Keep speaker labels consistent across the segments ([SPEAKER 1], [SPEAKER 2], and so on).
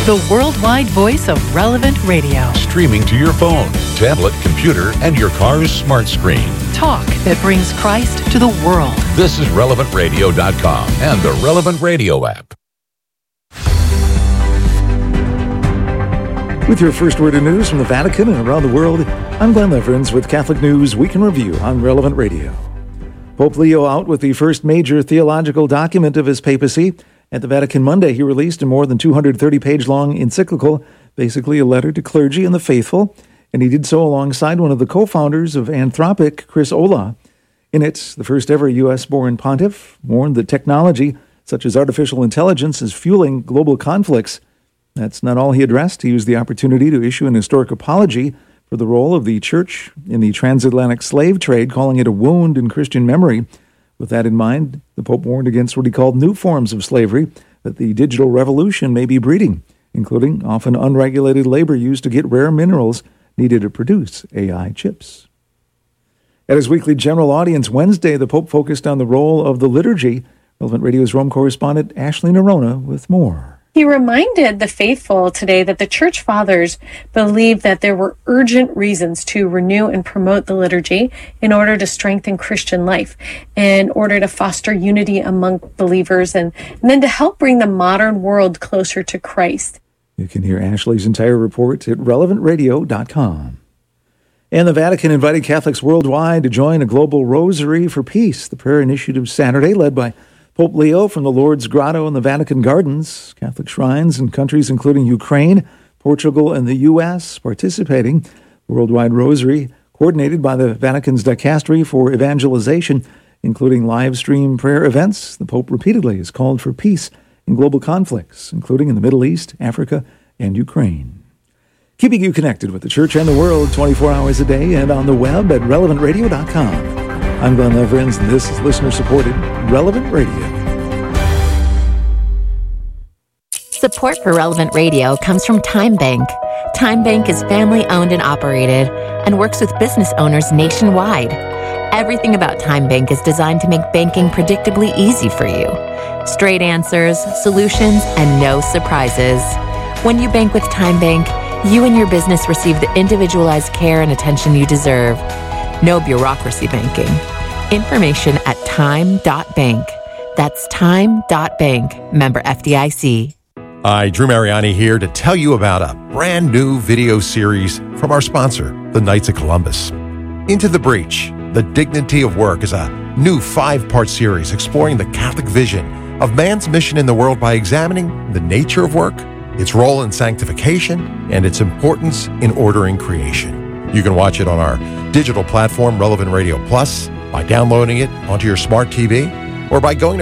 [SPEAKER 1] the worldwide voice of Relevant Radio.
[SPEAKER 2] Streaming to your phone, tablet, computer, and your car's smart screen.
[SPEAKER 1] Talk that brings Christ to the world.
[SPEAKER 2] This is RelevantRadio.com and the Relevant Radio app.
[SPEAKER 3] With your first word of news from the Vatican and around the world, I'm Glenn Leverins with Catholic News Week in Review on Relevant Radio. Pope Leo out with the first major theological document of his papacy. At the Vatican Monday, he released a more than 230-page-long encyclical, basically a letter to clergy and the faithful, and he did so alongside one of the co-founders of Anthropic, Chris Olah. In it, the first-ever U.S.-born pontiff warned that technology, such as artificial intelligence, is fueling global conflicts. That's not all he addressed. He used the opportunity to issue an historic apology for the role of the Church in the transatlantic slave trade, calling it a wound in Christian memory. With that in mind, the Pope warned against what he called new forms of slavery that the digital revolution may be breeding, including often unregulated labor used to get rare minerals needed to produce AI chips. At his weekly general audience Wednesday, the Pope focused on the role of the liturgy. Relevant Radio's Rome correspondent Ashley Nerona with more.
[SPEAKER 4] He reminded the faithful today that the Church Fathers believed that there were urgent reasons to renew and promote the liturgy in order to strengthen Christian life, in order to foster unity among believers, and then to help bring the modern world closer to Christ.
[SPEAKER 3] You can hear Ashley's entire report at relevantradio.com. And the Vatican invited Catholics worldwide to join a global rosary for peace, the prayer initiative Saturday led by Pope Leo from the Lourdes Grotto and the Vatican Gardens. Catholic shrines in countries including Ukraine, Portugal, and the U.S. participating. The Worldwide Rosary, coordinated by the Vatican's Dicastery for Evangelization, including live stream prayer events. The Pope repeatedly has called for peace in global conflicts, including in the Middle East, Africa, and Ukraine. Keeping you connected with the Church and the world 24 hours a day and on the web at relevantradio.com. I'm Glenn Leverins, and this is listener-supported Relevant Radio.
[SPEAKER 5] Support for Relevant Radio comes from Time Bank. Time Bank is family-owned and operated and works with business owners nationwide. Everything about Time Bank is designed to make banking predictably easy for you. Straight answers, solutions, and no surprises. When you bank with Time Bank, you and your business receive the individualized care and attention you deserve. No bureaucracy banking. Information at time.bank. That's time.bank. Member FDIC.
[SPEAKER 6] Hi, Drew Mariani here to tell you about a brand new video series from our sponsor, the Knights of Columbus. Into the Breach, The Dignity of Work is a new 5-part series exploring the Catholic vision of man's mission in the world by examining the nature of work, its role in sanctification, and its importance in ordering creation. You can watch it on our digital platform, Relevant Radio Plus, by downloading it onto your smart TV, or by going to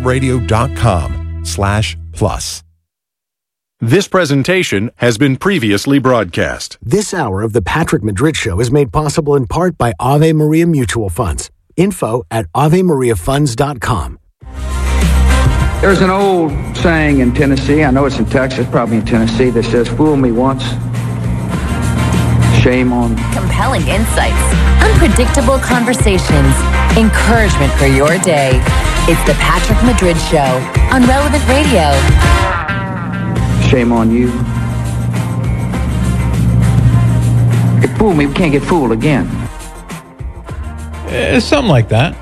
[SPEAKER 6] relevantradio.com/plus.
[SPEAKER 7] This presentation has been previously broadcast.
[SPEAKER 8] This hour of the Patrick Madrid Show is made possible in part by Ave Maria Mutual Funds. Info at AveMariaFunds.com.
[SPEAKER 9] There's an old saying in Tennessee, I know it's in Texas, probably in Tennessee, that says, "Fool me once, shame on."
[SPEAKER 5] Compelling insights, unpredictable conversations, encouragement for your day. It's the Patrick Madrid Show on Relevant Radio.
[SPEAKER 9] Shame on you. If fool me, we can't get fooled again.
[SPEAKER 10] Something like that.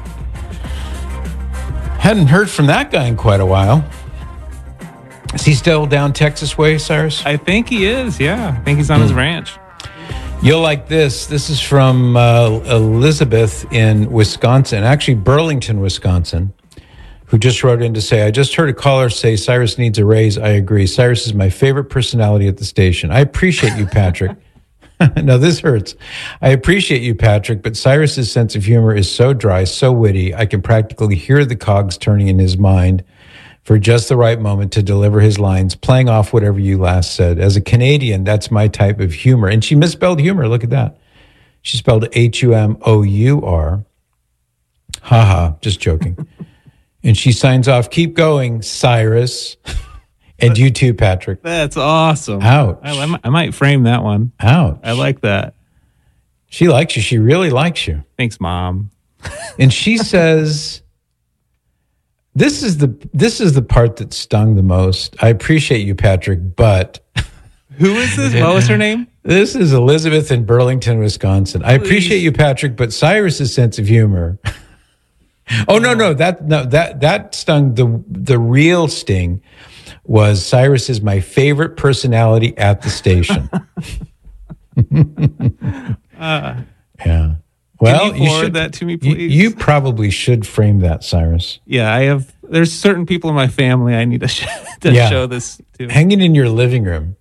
[SPEAKER 10] Hadn't heard from that guy in quite a while. Is he still down Texas way, Cyrus?
[SPEAKER 11] I think he is, yeah. I think he's on his ranch.
[SPEAKER 10] You'll like this. This is from Elizabeth in Wisconsin, actually Burlington, Wisconsin, who just wrote in to say, I just heard a caller say Cyrus needs a raise. I agree. Cyrus is my favorite personality at the station. I appreciate you, Patrick. Now, this hurts. I appreciate you, Patrick, but Cyrus's sense of humor is so dry, so witty, I can practically hear the cogs turning in his mind for just the right moment to deliver his lines, playing off whatever you last said. As a Canadian, that's my type of humor. And she misspelled humor. Look at that. She spelled Humour. Haha, just joking. And she signs off, keep going, Cyrus. And you too, Patrick.
[SPEAKER 11] That's awesome.
[SPEAKER 10] Ouch.
[SPEAKER 11] I might frame that one.
[SPEAKER 10] Ouch.
[SPEAKER 11] I like that.
[SPEAKER 10] She likes you. She really likes you.
[SPEAKER 11] Thanks, Mom.
[SPEAKER 10] And she says, this is the part that stung the most. I appreciate you, Patrick, but
[SPEAKER 11] Who is this? What was her name?
[SPEAKER 10] This is Elizabeth in Burlington, Wisconsin. I appreciate you, Patrick, but Cyrus's sense of humor. That stung. The real sting was Cyrus is my favorite personality at the station. Yeah. Well,
[SPEAKER 11] you forward that to me, please?
[SPEAKER 10] You probably should frame that, Cyrus.
[SPEAKER 11] Yeah, I have. There's certain people in my family I need to show this to.
[SPEAKER 10] Hang it in your living room,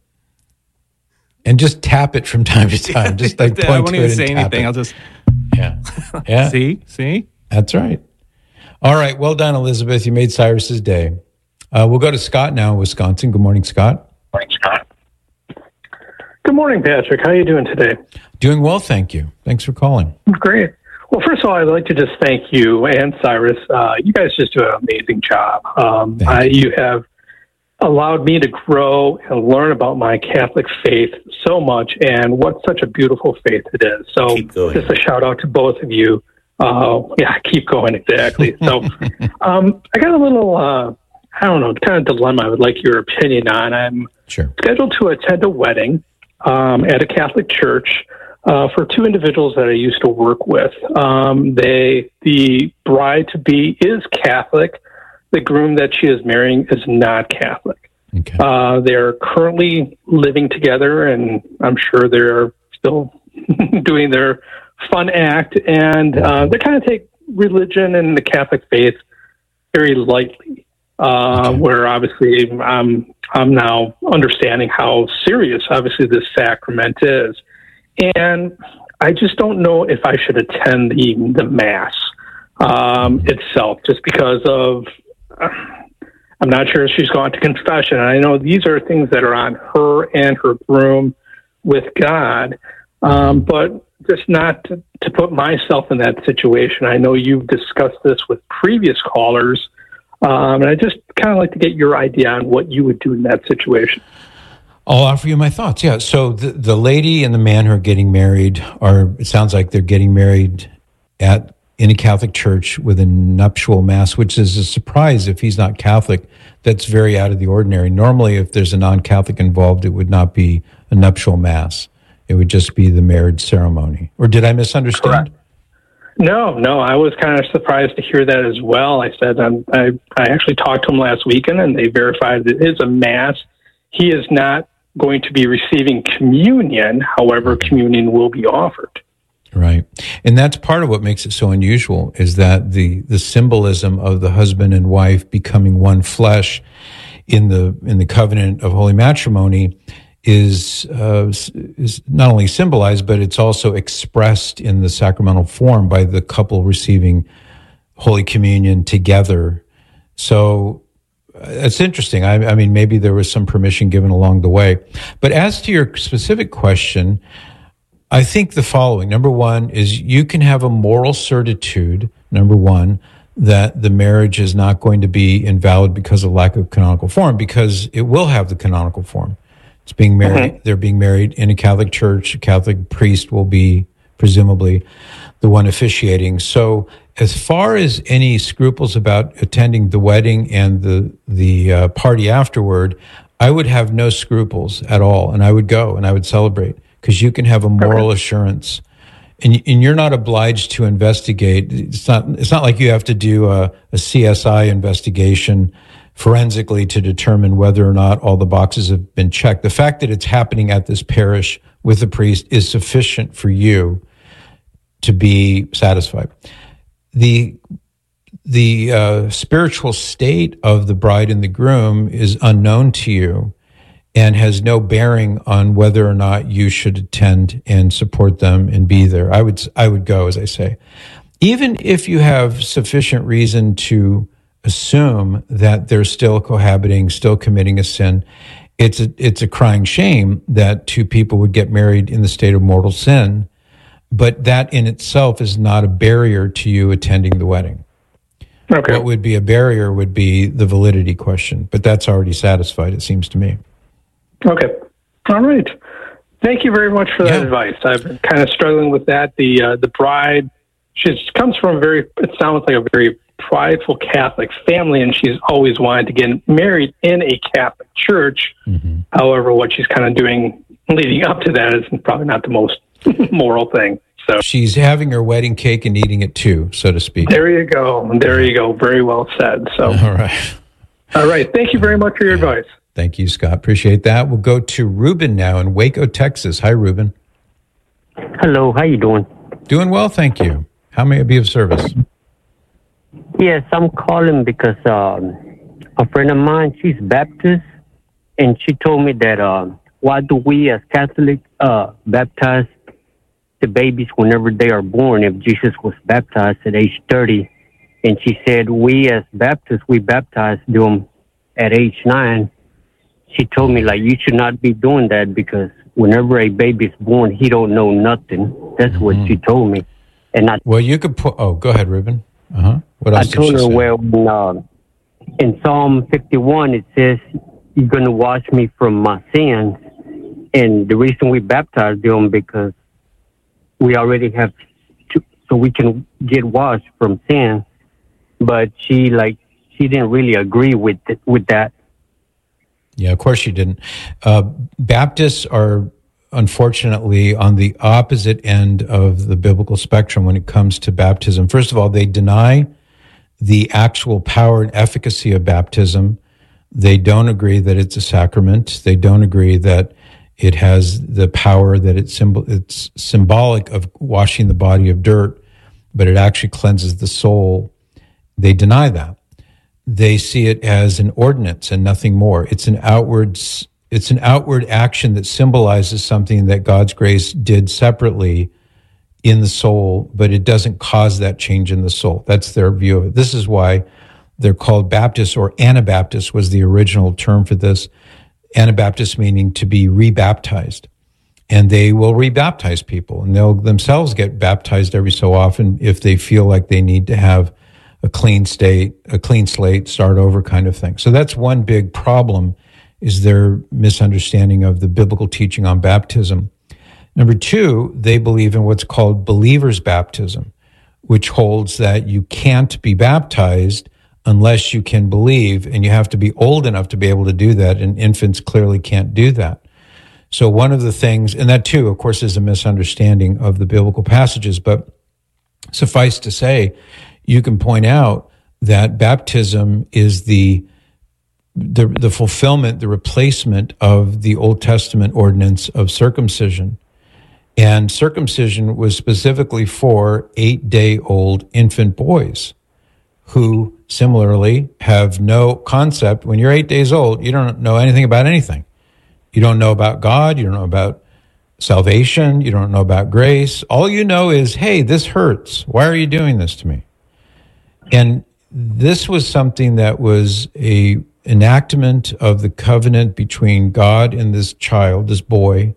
[SPEAKER 10] and just tap it from time to time. Just like point
[SPEAKER 11] I won't
[SPEAKER 10] to
[SPEAKER 11] even
[SPEAKER 10] it
[SPEAKER 11] say
[SPEAKER 10] and tap
[SPEAKER 11] anything.
[SPEAKER 10] it.
[SPEAKER 11] I'll just
[SPEAKER 10] yeah.
[SPEAKER 11] See.
[SPEAKER 10] That's right. All right. Well done, Elizabeth. You made Cyrus's day. We'll go to Scott now in Wisconsin. Good morning, Scott.
[SPEAKER 12] Morning, Scott. Good morning, Patrick. How are you doing today?
[SPEAKER 10] Doing well, thank you. Thanks for calling.
[SPEAKER 12] Great. Well, first of all, I'd like to just thank you and Cyrus. You guys just do an amazing job. You have allowed me to grow and learn about my Catholic faith so much, and what such a beautiful faith it is. So just a shout out to both of you. Keep going, exactly. So I got a little, kind of dilemma I would like your opinion on. I'm scheduled to attend a wedding at a Catholic church for two individuals that I used to work with. The bride-to-be is Catholic. The groom that she is marrying is not Catholic.
[SPEAKER 10] Okay.
[SPEAKER 12] They're currently living together, and I'm sure they're still doing their fun act, and they kind of take religion and the Catholic faith very lightly. Where obviously I'm now understanding how serious obviously this sacrament is, and I just don't know if I should attend the Mass itself, just because of I'm not sure if she's gone to confession. And I know these are things that are on her and her groom with God, but just not to put myself in that situation. I know you've discussed this with previous callers. And I just kind of like to get your idea on what you would do in that situation.
[SPEAKER 10] I'll offer you my thoughts. Yeah. So the lady and the man who are getting married it sounds like they're getting married in a Catholic church with a nuptial mass, which is a surprise if he's not Catholic. That's very out of the ordinary. Normally, if there's a non-Catholic involved, it would not be a nuptial mass. It would just be the marriage ceremony. Or did I misunderstand?
[SPEAKER 12] Correct. No, I was kind of surprised to hear that as well. I said, I actually talked to him last weekend, and they verified that it is a mass. He is not going to be receiving communion. However, communion will be offered.
[SPEAKER 10] Right. And that's part of what makes it so unusual, is that the symbolism of the husband and wife becoming one flesh in the covenant of holy matrimony is not only symbolized, but it's also expressed in the sacramental form by the couple receiving Holy Communion together. So it's interesting. I mean, maybe there was some permission given along the way. But as to your specific question, I think the following. Number one is you can have a moral certitude, that the marriage is not going to be invalid because of lack of canonical form, because it will have the canonical form. It's being married. Mm-hmm. They're being married in a Catholic church. A Catholic priest will be presumably the one officiating. So as far as any scruples about attending the wedding and the party afterward, I would have no scruples at all. And I would go and I would celebrate, because you can have a moral assurance. And you're not obliged to investigate. It's not like you have to do a CSI investigation forensically to determine whether or not all the boxes have been checked. The fact that it's happening at this parish with the priest is sufficient for you to be satisfied. The spiritual state of the bride and the groom is unknown to you and has no bearing on whether or not you should attend and support them and be there. I would go, as I say. Even if you have sufficient reason to assume that they're still cohabiting, still committing a sin, it's a crying shame that two people would get married in the state of mortal sin, but that in itself is not a barrier to you attending the wedding.
[SPEAKER 12] Okay.
[SPEAKER 10] What would be a barrier would be the validity question, but that's already satisfied, it seems to me.
[SPEAKER 12] Okay. All right. Thank you very much for that advice. I've been kind of struggling with that. The bride, she comes from it sounds like a very prideful Catholic family, and she's always wanted to get married in a Catholic church. Mm-hmm. However, what she's kind of doing leading up to that is probably not the most moral thing. So
[SPEAKER 10] she's having her wedding cake and eating it too, so to speak.
[SPEAKER 12] There you go. There you go. Very well said. So,
[SPEAKER 10] all right.
[SPEAKER 12] All right. Thank you very much for your advice.
[SPEAKER 10] Thank you, Scott. Appreciate that. We'll go to Ruben now in Waco, Texas. Hi, Ruben.
[SPEAKER 13] Hello. How you doing?
[SPEAKER 10] Doing well, thank you. How may I be of service?
[SPEAKER 13] Yes, I'm calling because a friend of mine, she's Baptist, and she told me that why do we as Catholics baptize the babies whenever they are born if Jesus was baptized at age 30? And she said we as Baptists, we baptize them at age 9. She told me, like, you should not be doing that because whenever a baby is born, he don't know nothing. That's what she told me. And
[SPEAKER 10] well, you could put. Oh, go ahead, Ruben. What else?
[SPEAKER 13] I told her, well, in Psalm 51 it says, "You're going to wash me from my sins," and the reason we baptize them because we already have to, so we can get washed from sin. But she didn't really agree with that.
[SPEAKER 10] Yeah, of course she didn't. Baptists are unfortunately on the opposite end of the biblical spectrum when it comes to baptism. First of all, they deny the actual power and efficacy of baptism. They don't agree that it's a sacrament. They don't agree that it has the power that it's symbolic of washing the body of dirt, but it actually cleanses the soul. They deny that. They see it as an ordinance and nothing more. It's an outward action that symbolizes something that God's grace did separately in the soul, but it doesn't cause that change in the soul. That's their view of it. This is why they're called Baptists, or Anabaptists was the original term for this. Anabaptist meaning to be rebaptized. And they will rebaptize people, and they'll themselves get baptized every so often if they feel like they need to have a clean slate, start over kind of thing. So that's one big problem, is their misunderstanding of the biblical teaching on baptism. Number two, they believe in what's called believer's baptism, which holds that you can't be baptized unless you can believe, and you have to be old enough to be able to do that, and infants clearly can't do that. So one of the things, and that too, of course, is a misunderstanding of the biblical passages, but suffice to say, you can point out that baptism is the fulfillment, the replacement of the Old Testament ordinance of circumcision. And circumcision was specifically for 8-day-old infant boys who similarly have no concept. When you're 8 days old, you don't know anything about anything. You don't know about God. You don't know about salvation. You don't know about grace. All you know is, hey, this hurts. Why are you doing this to me? And this was something that was a enactment of the covenant between God and this child, this boy,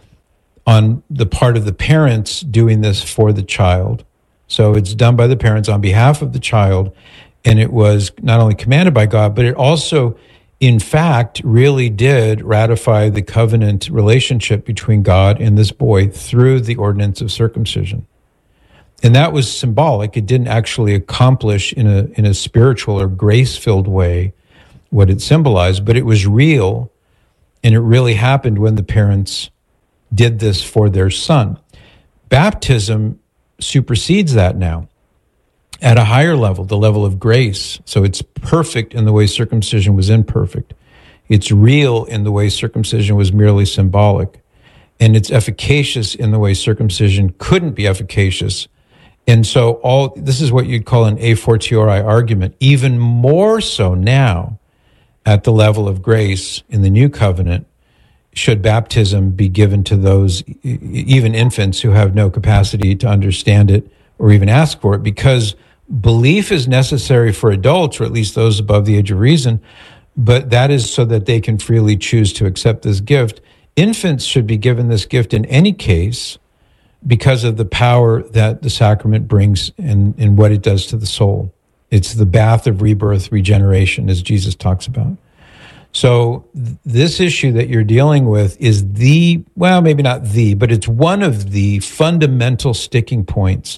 [SPEAKER 10] on the part of the parents doing this for the child. So it's done by the parents on behalf of the child, and it was not only commanded by God, but it also, in fact, really did ratify the covenant relationship between God and this boy through the ordinance of circumcision. And that was symbolic. It didn't actually accomplish in a spiritual or grace-filled way what it symbolized, but it was real, and it really happened when the parents did this for their son. Baptism supersedes that now at a higher level, the level of grace. So it's perfect in the way circumcision was imperfect. It's real in the way circumcision was merely symbolic. And it's efficacious in the way circumcision couldn't be efficacious. And so this is what you'd call an a fortiori argument, even more so now at the level of grace in the new covenant, should baptism be given to those, even infants, who have no capacity to understand it or even ask for it, because belief is necessary for adults, or at least those above the age of reason, but that is so that they can freely choose to accept this gift. Infants should be given this gift in any case because of the power that the sacrament brings and what it does to the soul. It's the bath of rebirth, regeneration, as Jesus talks about. So this issue that you're dealing with is maybe not but it's one of the fundamental sticking points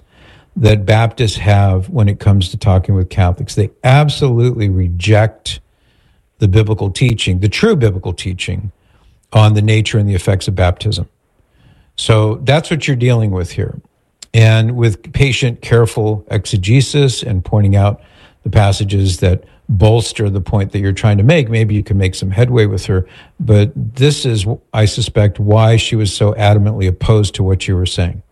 [SPEAKER 10] that Baptists have when it comes to talking with Catholics. They absolutely reject the biblical teaching, the true biblical teaching on the nature and the effects of baptism. So that's what you're dealing with here. And with patient, careful exegesis and pointing out the passages that bolster the point that you're trying to make, maybe you can make some headway with her. But this is, I suspect, why she was so adamantly opposed to what you were saying.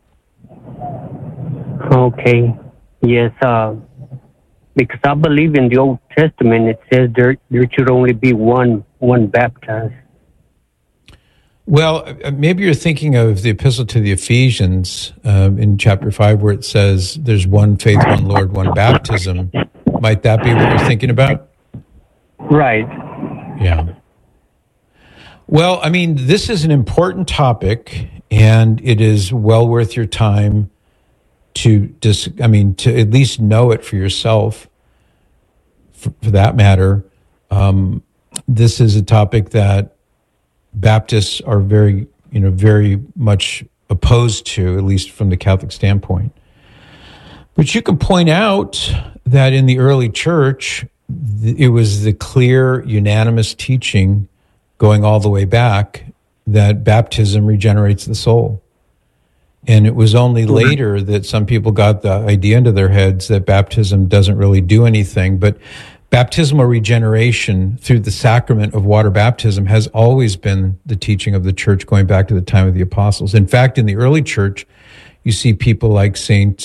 [SPEAKER 13] Okay. Yes, because I believe in the Old Testament, it says there should only be one baptized.
[SPEAKER 10] Well, maybe you're thinking of the epistle to the Ephesians in chapter 5, where it says there's one faith, one Lord, one baptism. Might that be what you're thinking about?
[SPEAKER 13] Right.
[SPEAKER 10] Yeah. Well, I mean, this is an important topic, and it is well worth your time to at least know it for yourself, for that matter. This is a topic that Baptists are very much opposed to, at least from the Catholic standpoint. But you can point out that in the early church, it was the clear, unanimous teaching going all the way back that baptism regenerates the soul. And it was only later that some people got the idea into their heads that baptism doesn't really do anything. But baptismal regeneration through the sacrament of water baptism has always been the teaching of the church going back to the time of the apostles. In fact, in the early church, you see people like Saint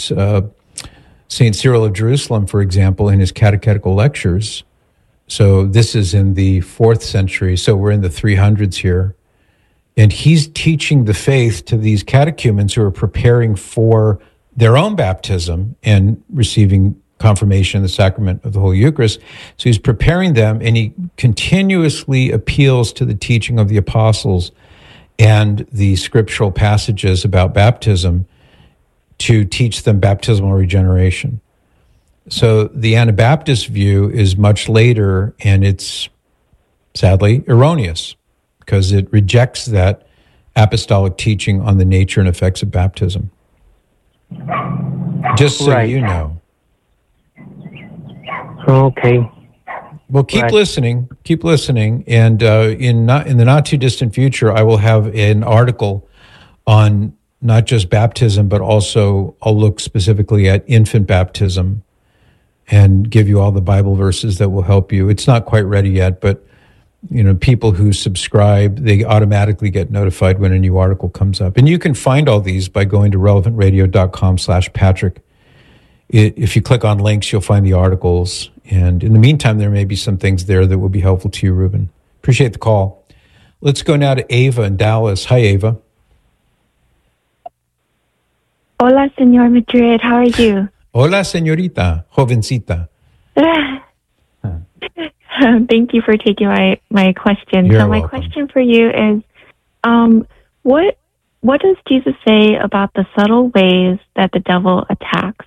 [SPEAKER 10] Cyril of Jerusalem, for example, in his catechetical lectures. So this is in the 4th century, so we're in the 300s here. And he's teaching the faith to these catechumens who are preparing for their own baptism and receiving confirmation in the sacrament of the Holy Eucharist. So he's preparing them, and he continuously appeals to the teaching of the apostles and the scriptural passages about baptism to teach them baptismal regeneration. So the Anabaptist view is much later, and it's sadly erroneous because it rejects that apostolic teaching on the nature and effects of baptism. Just so you know.
[SPEAKER 13] Okay.
[SPEAKER 10] Well, keep listening, and in the not too distant future, I will have an article on not just baptism, but also I'll look specifically at infant baptism and give you all the Bible verses that will help you. It's not quite ready yet, but people who subscribe, they automatically get notified when a new article comes up. And you can find all these by going to relevantradio.com/Patrick. If you click on links, you'll find the articles. And in the meantime, there may be some things there that will be helpful to you, Ruben. Appreciate the call. Let's go now to Ava in Dallas. Hi, Ava.
[SPEAKER 14] Hola, Señor Madrid. How are you?
[SPEAKER 10] Hola, señorita, jovencita.
[SPEAKER 14] Thank you for taking my question.
[SPEAKER 10] You're
[SPEAKER 14] so my
[SPEAKER 10] welcome.
[SPEAKER 14] question for you is, what does Jesus say about the subtle ways that the devil attacks?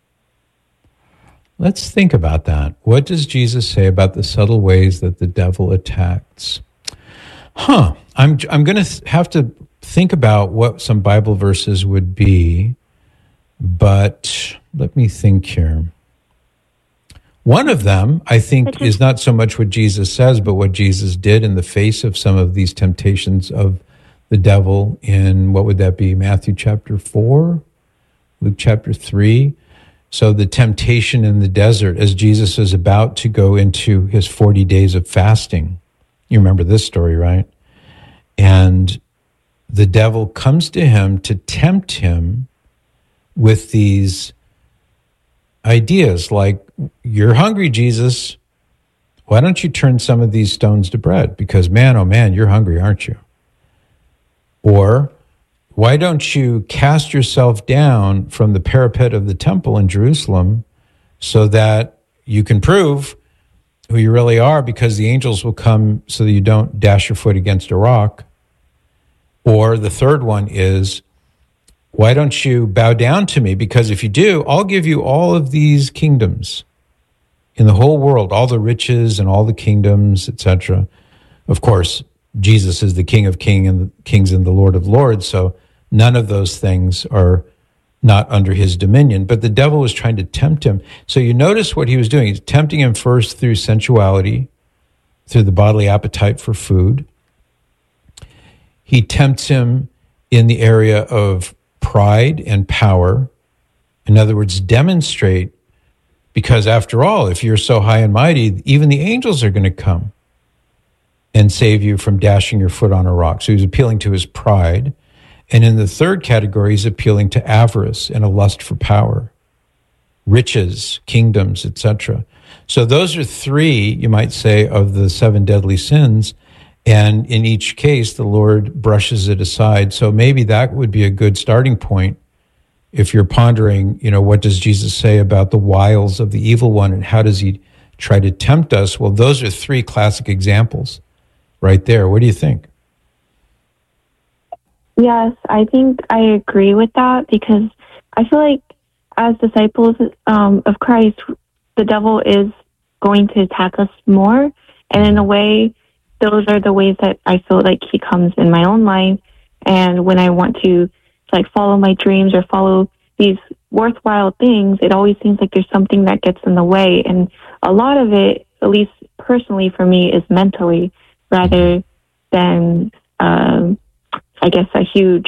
[SPEAKER 10] Let's think about that. What does Jesus say about the subtle ways that the devil attacks? I'm going to have to think about what some Bible verses would be, but let me think here. One of them, I think, is not so much what Jesus says, but what Jesus did in the face of some of these temptations of the devil in, what would that be, Matthew chapter 4, Luke chapter 3. So the temptation in the desert as Jesus is about to go into his 40 days of fasting. You remember this story, right? And the devil comes to him to tempt him with these ideas like, you're hungry, Jesus. Why don't you turn some of these stones to bread? Because man, oh man, you're hungry, aren't you? Or why don't you cast yourself down from the parapet of the temple in Jerusalem so that you can prove who you really are, because the angels will come so that you don't dash your foot against a rock. Or the third one is, why don't you bow down to me? Because if you do, I'll give you all of these kingdoms in the whole world, all the riches and all the kingdoms, etc. Of course, Jesus is the King of kings and the Lord of lords, so none of those things are not under his dominion. But the devil was trying to tempt him. So you notice what he was doing. He's tempting him first through sensuality, through the bodily appetite for food. He tempts him in the area of pride and power. In other words, demonstrate, because after all, if you're so high and mighty, even the angels are going to come and save you from dashing your foot on a rock. So he's appealing to his pride. And in the third category, he's appealing to avarice and a lust for power, riches, kingdoms, etc. So those are three, you might say, of the 7 deadly sins. And in each case, the Lord brushes it aside. So maybe that would be a good starting point if you're pondering, what does Jesus say about the wiles of the evil one and how does he try to tempt us? Well, those are 3 classic examples right there. What do you think?
[SPEAKER 14] Yes, I think I agree with that, because I feel like as disciples of Christ, the devil is going to attack us more. And in a way, those are the ways that I feel like he comes in my own life. And when I want to follow my dreams or follow these worthwhile things, it always seems like there's something that gets in the way. And a lot of it, at least personally for me, is mentally rather than, I guess, a huge,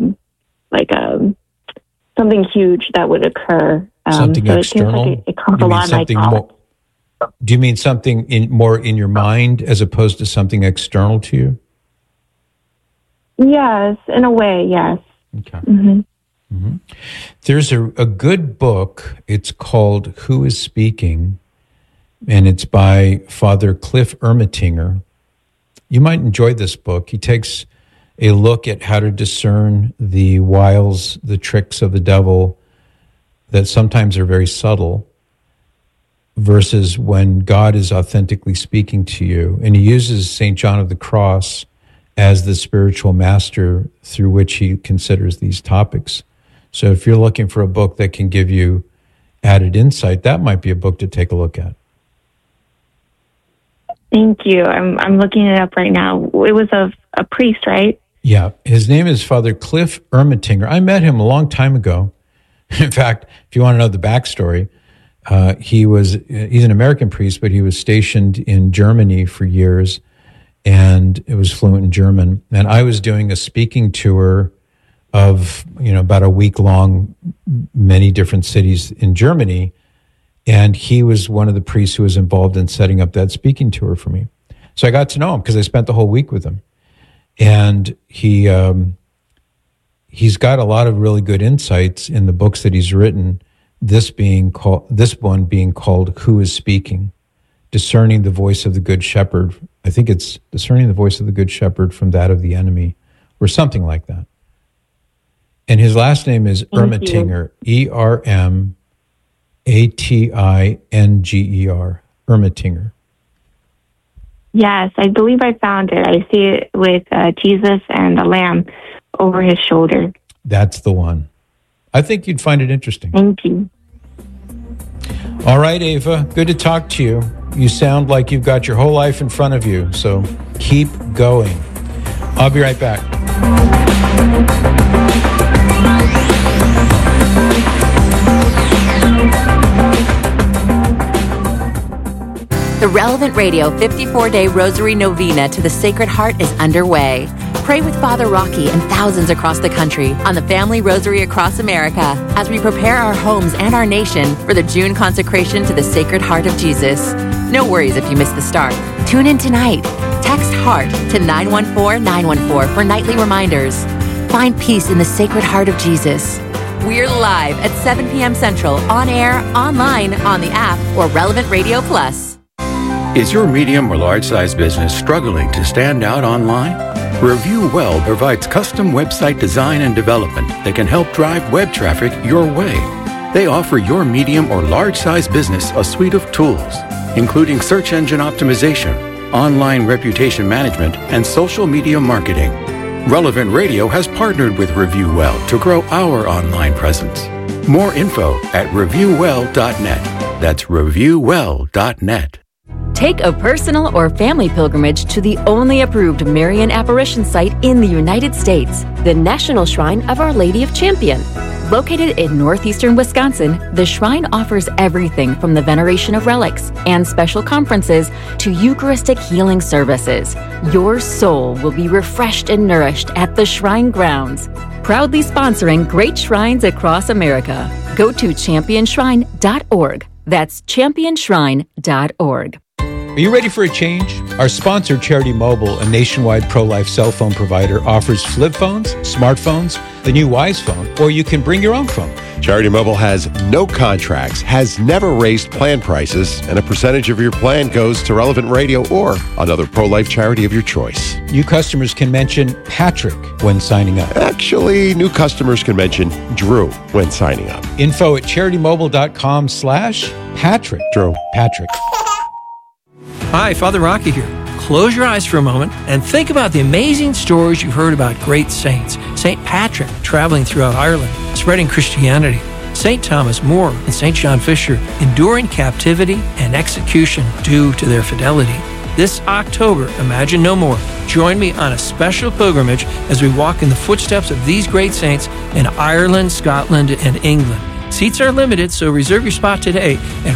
[SPEAKER 14] something huge that would occur.
[SPEAKER 10] Something
[SPEAKER 14] so
[SPEAKER 10] external?
[SPEAKER 14] It seems like it comes a lot in my thoughts.
[SPEAKER 10] Do you mean something more in your mind as opposed to something external to you?
[SPEAKER 14] Yes, in a way, yes.
[SPEAKER 10] Okay. There's a good book. It's called Who is Speaking? And it's by Father Cliff Ermatinger. You might enjoy this book. He takes a look at how to discern the wiles, the tricks of the devil that sometimes are very subtle versus when God is authentically speaking to you. And he uses St. John of the Cross as the spiritual master through which he considers these topics. So if you're looking for a book that can give you added insight, that might be a book to take a look at.
[SPEAKER 14] Thank you. I'm looking it up right now. It was a priest, right?
[SPEAKER 10] Yeah. His name is Father Cliff Ermatinger. I met him a long time ago. In fact, if you want to know the backstory, he's an American priest, but he was stationed in Germany for years and it was fluent in German. And I was doing a speaking tour of, about a week long, many different cities in Germany. And he was one of the priests who was involved in setting up that speaking tour for me. So I got to know him because I spent the whole week with him. And he's got a lot of really good insights in the books that he's written. This one being called Who is Speaking? Discerning the Voice of the Good Shepherd. I think it's Discerning the Voice of the Good Shepherd from that of the Enemy, or something like that. And his last name is Ermatinger, Ermatinger, Ermatinger.
[SPEAKER 14] Yes, I believe I found it. I see it with Jesus and the Lamb over his shoulder.
[SPEAKER 10] That's the one. I think you'd find it interesting.
[SPEAKER 14] Thank you.
[SPEAKER 10] All right, Ava, good to talk to you. You sound like you've got your whole life in front of you, so keep going. I'll be right back.
[SPEAKER 5] The Relevant Radio 54-Day Rosary Novena to the Sacred Heart is underway. Pray with Father Rocky and thousands across the country on the Family Rosary Across America as we prepare our homes and our nation for the June consecration to the Sacred Heart of Jesus. No worries if you miss the start. Tune in tonight. Text HEART to 914-914 for nightly reminders. Find peace in the Sacred Heart of Jesus. We're live at 7 p.m. Central, on air, online, on the app, or Relevant Radio Plus.
[SPEAKER 15] Is your medium or large-size business struggling to stand out online? Review Well provides custom website design and development that can help drive web traffic your way. They offer your medium or large-size business a suite of tools, including search engine optimization, online reputation management, and social media marketing. Relevant Radio has partnered with Review Well to grow our online presence. More info at reviewwell.net. That's reviewwell.net.
[SPEAKER 16] Take a personal or family pilgrimage to the only approved Marian apparition site in the United States, the National Shrine of Our Lady of Champion. Located in northeastern Wisconsin, the shrine offers everything from the veneration of relics and special conferences to Eucharistic healing services. Your soul will be refreshed and nourished at the shrine grounds. Proudly sponsoring great shrines across America. Go to championshrine.org. That's championshrine.org.
[SPEAKER 10] Are you ready for a change? Our sponsor, Charity Mobile, a nationwide pro-life cell phone provider, offers flip phones, smartphones, the new Wise phone, or you can bring your own phone.
[SPEAKER 6] Charity Mobile has no contracts, has never raised plan prices, and a percentage of your plan goes to Relevant Radio or another pro-life charity of your choice.
[SPEAKER 10] New customers can mention Patrick when signing up.
[SPEAKER 6] Actually, new customers can mention Drew when signing up.
[SPEAKER 10] Info at CharityMobile.com/Patrick.
[SPEAKER 6] Drew.
[SPEAKER 10] Patrick.
[SPEAKER 17] Hi, Father Rocky here. Close your eyes for a moment and think about the amazing stories you've heard about great saints. St. Patrick traveling throughout Ireland, spreading Christianity. St. Thomas More and St. John Fisher enduring captivity and execution due to their fidelity. This October, Imagine No More. Join me on a special pilgrimage as we walk in the footsteps of these great saints in Ireland, Scotland, and England. Seats are limited, so reserve your spot today at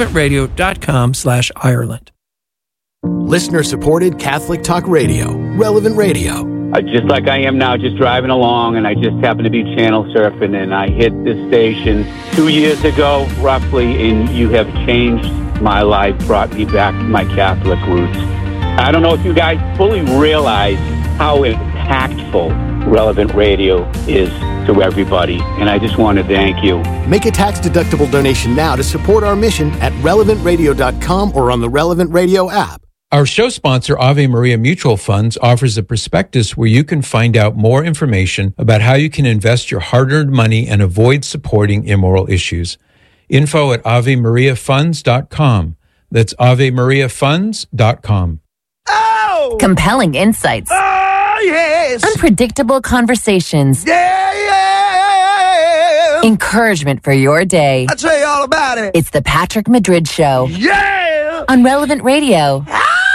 [SPEAKER 17] relevantradio.com/Ireland.
[SPEAKER 8] Listener-supported Catholic Talk Radio, Relevant Radio.
[SPEAKER 18] Just like I am now, just driving along, and I just happened to be channel surfing, and I hit this station 2 years ago, roughly, and you have changed my life, brought me back to my Catholic roots. I don't know if you guys fully realize how impactful Relevant Radio is to everybody, and I just want to thank you.
[SPEAKER 8] Make a tax-deductible donation now to support our mission at relevantradio.com or on the Relevant Radio app.
[SPEAKER 10] Our show sponsor, Ave Maria Mutual Funds, offers a prospectus where you can find out more information about how you can invest your hard-earned money and avoid supporting immoral issues. Info at AveMariaFunds.com. That's AveMariaFunds.com.
[SPEAKER 5] Oh! Compelling insights.
[SPEAKER 19] Oh, yes!
[SPEAKER 5] Unpredictable conversations.
[SPEAKER 19] Yeah!
[SPEAKER 5] Encouragement for your day.
[SPEAKER 19] I'll tell you all about it.
[SPEAKER 5] It's the Patrick Madrid Show.
[SPEAKER 19] Yeah!
[SPEAKER 5] On Relevant Radio.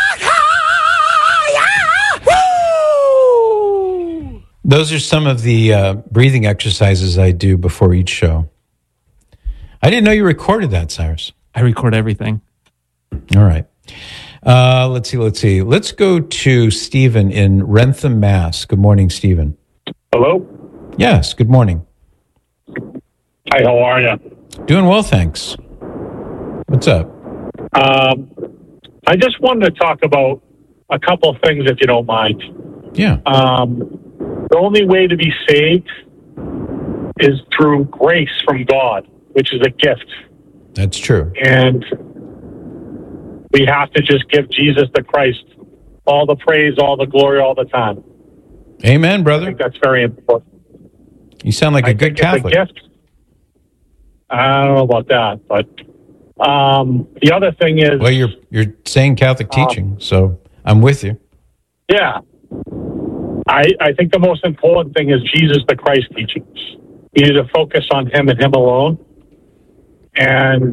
[SPEAKER 10] Those are some of the breathing exercises I do before each show. I didn't know you recorded that, Cyrus.
[SPEAKER 11] I record everything.
[SPEAKER 10] All right. Let's see. Let's go to Stephen in Rentham, Mass. Good morning, Stephen.
[SPEAKER 20] Hello?
[SPEAKER 10] Yes, good morning.
[SPEAKER 20] Hi, how are you?
[SPEAKER 10] Doing well, thanks. What's up?
[SPEAKER 20] I just wanted to talk about a couple of things, if you don't mind.
[SPEAKER 10] Yeah.
[SPEAKER 20] The only way to be saved is through grace from God, which is a gift.
[SPEAKER 10] That's true.
[SPEAKER 20] And we have to just give Jesus the Christ all the praise, all the glory, all the time.
[SPEAKER 10] Amen, brother.
[SPEAKER 20] I think that's very important.
[SPEAKER 10] You sound like a good Catholic.
[SPEAKER 20] It's a gift. I don't know about that, but the other thing is...
[SPEAKER 10] Well, you're saying Catholic teaching, so I'm with you.
[SPEAKER 20] Yeah. I think the most important thing is Jesus the Christ teachings. You need to focus on him and him alone. And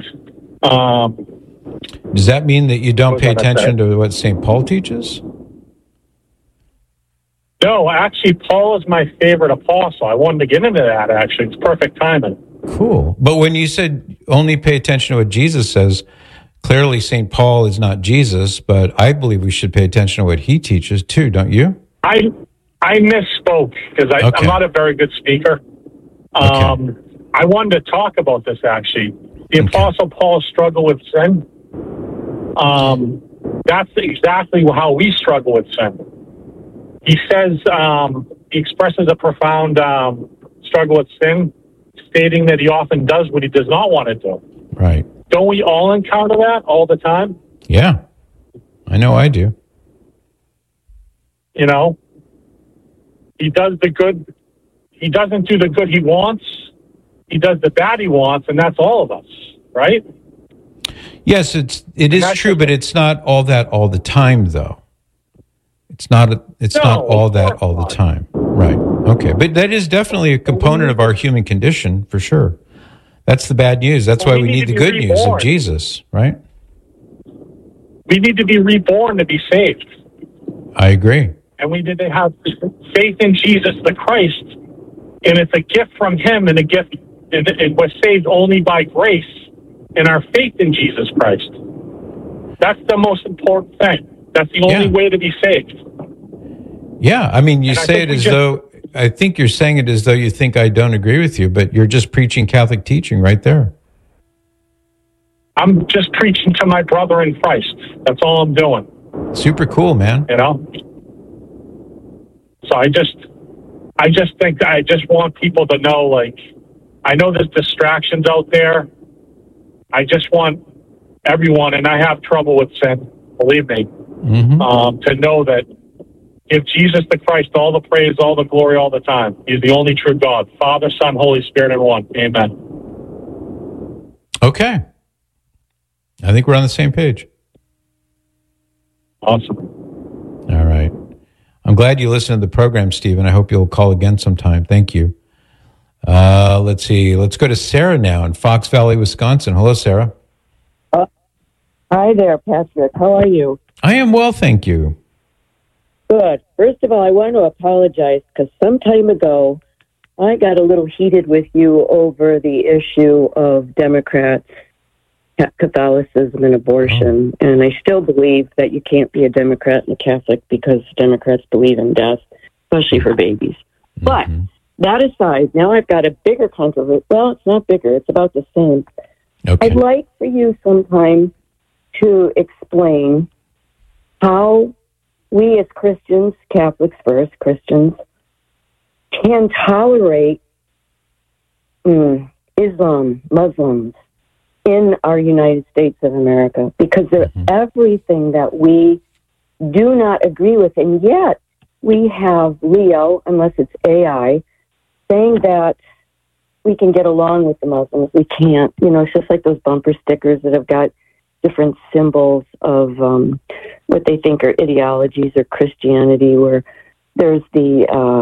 [SPEAKER 10] does that mean that you don't pay attention to what St. Paul teaches?
[SPEAKER 20] No, actually, Paul is my favorite apostle. I wanted to get into that, actually. It's perfect timing.
[SPEAKER 10] Cool. But when you said only pay attention to what Jesus says, clearly St. Paul is not Jesus, but I believe we should pay attention to what he teaches too, don't you?
[SPEAKER 20] I misspoke because I'm not a very good speaker. I wanted to talk about this, actually. The Apostle Paul's struggle with sin. That's exactly how we struggle with sin. He says, he expresses a profound struggle with sin, stating that he often does what he does not want to do.
[SPEAKER 10] Right.
[SPEAKER 20] Don't we all encounter that all the time?
[SPEAKER 10] Yeah. I know I do.
[SPEAKER 20] You know? He does the good. He doesn't do the good he wants. He does the bad he wants, and that's all of us, right?
[SPEAKER 10] Yes, it is true, but it's not all that all the time, though. It's not all that all the time. Right. Okay. But that is definitely a component of our human condition, for sure. That's the bad news. That's why we need the good news of Jesus, right?
[SPEAKER 20] We need to be reborn to be saved.
[SPEAKER 10] I agree.
[SPEAKER 20] And we need to have faith in Jesus the Christ. And it's a gift from him and a gift, and we're saved only by grace and our faith in Jesus Christ. That's the most important thing. That's the only way to be saved.
[SPEAKER 10] Yeah, I mean, you say it as though, I think you're saying it as though you think I don't agree with you, but you're just preaching Catholic teaching right there.
[SPEAKER 20] I'm just preaching to my brother in Christ. That's all I'm doing.
[SPEAKER 10] Super cool, man.
[SPEAKER 20] You know? So I just think that I just want people to know, like, I know there's distractions out there. I just want everyone, and I have trouble with sin, believe me, to know that give Jesus the Christ all the praise, all the glory, all the time. He's the only true God, Father, Son, Holy Spirit, and one. Amen.
[SPEAKER 10] Okay. I think we're on the same page.
[SPEAKER 20] Awesome.
[SPEAKER 10] All right. I'm glad you listened to the program, Stephen. I hope you'll call again sometime. Thank you. Let's see. Let's go to Sarah now in Fox Valley, Wisconsin. Hello, Sarah.
[SPEAKER 21] Hi there, Patrick. How are you?
[SPEAKER 10] I am well, thank you.
[SPEAKER 21] Good. First of all, I want to apologize because some time ago, I got a little heated with you over the issue of Democrats, Catholicism, and abortion. And I still believe that you can't be a Democrat and a Catholic because Democrats believe in death, especially for babies. But that aside, now I've got a bigger controversy. Well, it's not bigger. It's about the same.
[SPEAKER 10] Okay.
[SPEAKER 21] I'd like for you sometime to explain how we as Christians, Catholics first, Christians, can tolerate Islam, Muslims in our United States of America, because they're everything that we do not agree with. And yet we have Leo, unless it's AI, saying that we can get along with the Muslims. We can't. You know, it's just like those bumper stickers that have got different symbols of what they think are ideologies or Christianity, where there's the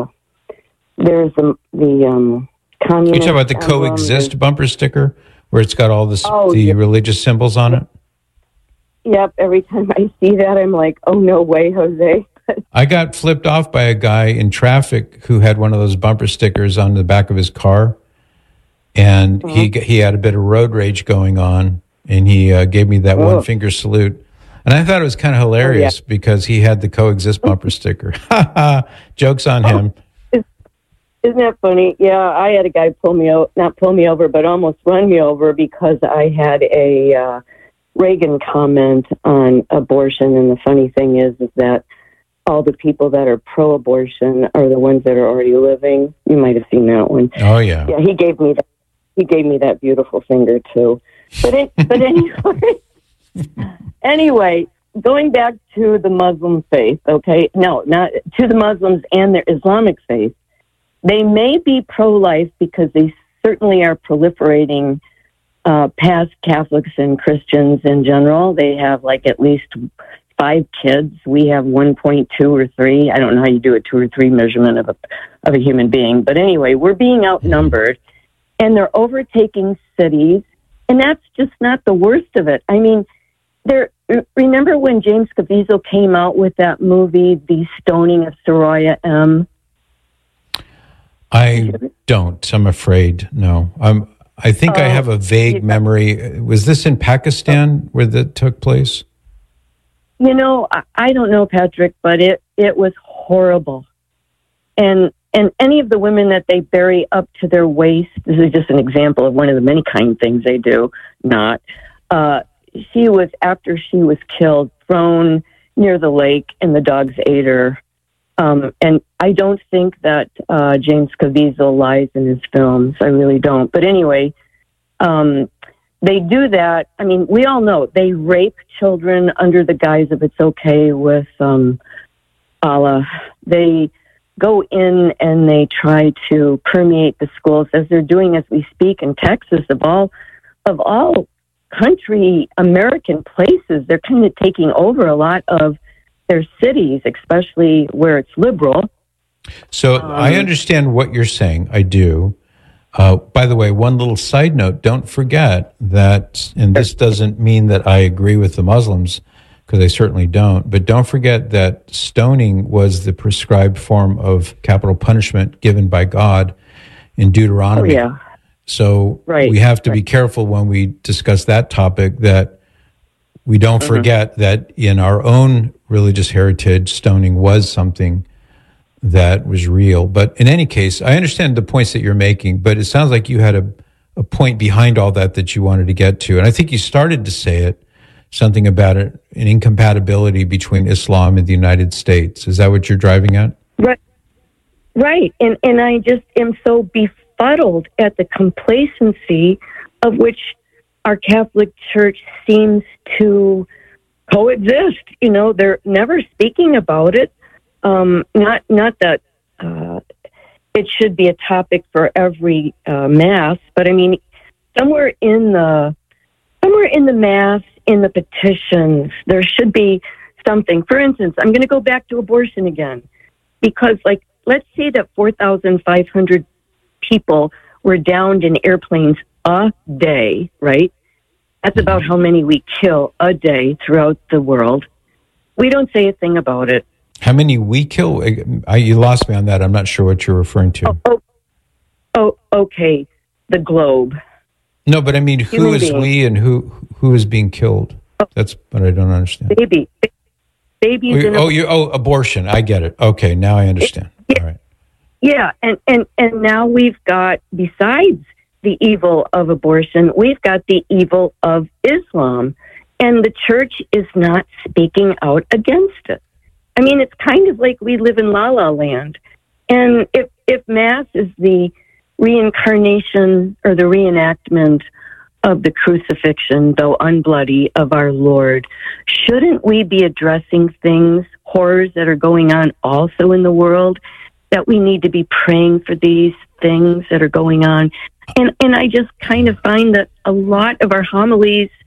[SPEAKER 21] communist.
[SPEAKER 10] You talk about the coexist bumper sticker, where it's got all the religious symbols on it?
[SPEAKER 21] Yep. Every time I see that, I'm like, oh, no way, Jose.
[SPEAKER 10] I got flipped off by a guy in traffic who had one of those bumper stickers on the back of his car, and he had a bit of road rage going on, and he gave me that one finger salute. And I thought it was kind of hilarious because he had the coexist bumper sticker. Joke's on him.
[SPEAKER 21] Isn't that funny? Yeah, I had a guy not pull me over, but almost run me over because I had a Reagan comment on abortion. And the funny thing is that all the people that are pro-abortion are the ones that are already living. You might have seen that one.
[SPEAKER 10] Oh, yeah.
[SPEAKER 21] Yeah, he gave me that beautiful finger, too. But anyway, going back to the Muslim faith, okay? No, not to the Muslims and their Islamic faith. They may be pro-life because they certainly are proliferating past Catholics and Christians in general. They have like at least 5 kids. We have 1.2 or 3. I don't know how you do a 2 or 3 measurement of a human being. But anyway, we're being outnumbered, and they're overtaking cities. And that's just not the worst of it. I mean, remember when James Caviezel came out with that movie, The Stoning of Soraya M.?
[SPEAKER 10] I don't. I'm afraid. No. I think I have a vague memory. Was this in Pakistan where that took place?
[SPEAKER 21] You know, I don't know, Patrick, but it was horrible. And any of the women that they bury up to their waist, this is just an example of one of the many kind things they do, she was, after she was killed, thrown near the lake and the dogs ate her. And I don't think that James Caviezel lies in his films. I really don't. But anyway, they do that. I mean, we all know they rape children under the guise of it's okay with Allah. They go in and they try to permeate the schools, as they're doing as we speak in Texas, of all country American places. They're kind of taking over a lot of their cities, especially where it's liberal.
[SPEAKER 10] So I understand what you're saying. I do. By the way, one little side note, don't forget that, and this doesn't mean that I agree with the Muslims, because they certainly don't. But don't forget that stoning was the prescribed form of capital punishment given by God in Deuteronomy.
[SPEAKER 21] Oh, yeah.
[SPEAKER 10] So we have to be careful when we discuss that topic that we don't forget that in our own religious heritage, stoning was something that was real. But in any case, I understand the points that you're making, but it sounds like you had a point behind all that you wanted to get to. And I think you started to say it, something about an incompatibility between Islam and the United States. Is that what you're driving at?
[SPEAKER 21] Right. And I just am so befuddled at the complacency of which our Catholic Church seems to coexist. You know, they're never speaking about it. Not that it should be a topic for every Mass, but I mean, somewhere in the Mass, in the petitions, there should be something. For instance, I'm going to go back to abortion again, because, like, let's say that 4,500 people were downed in airplanes a day, right? That's about how many we kill a day throughout the world. We don't say a thing about it.
[SPEAKER 10] How many we kill? You lost me on that. I'm not sure what you're referring to.
[SPEAKER 21] Oh, okay. The globe.
[SPEAKER 10] No, but I mean, who is we and who is being killed? That's what I don't understand.
[SPEAKER 21] Babies.
[SPEAKER 10] Abortion. I get it. Okay, now I understand. All right.
[SPEAKER 21] Yeah, and now we've got, besides the evil of abortion, we've got the evil of Islam, and the church is not speaking out against it. I mean, it's kind of like we live in La La Land. And if Mass is the reincarnation or the reenactment of the crucifixion, though unbloody, of our Lord, shouldn't we be addressing things, horrors that are going on also in the world, that we need to be praying for these things that are going on? And I just kind of find that a lot of our homilies